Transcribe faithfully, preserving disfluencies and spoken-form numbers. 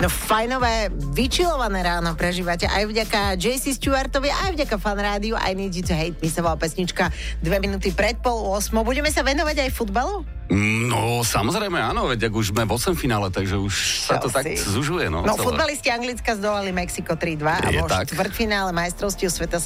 No fajnové, vyčilované ráno prežívate aj vďaka jé cé Stewartovi, aj vďaka Fan Rádiu, I Need You to Hate Me sa volá pesnička dve minúty pred pol osmou. Budeme sa venovať aj futbalu? No, samozrejme áno, veď ak už sme v osemfinále, takže už sa to tak zužuje. No, no futbalisti Anglicka zdolali Mexiko tri dva a vo štvrťfinále majstrovstiev sveta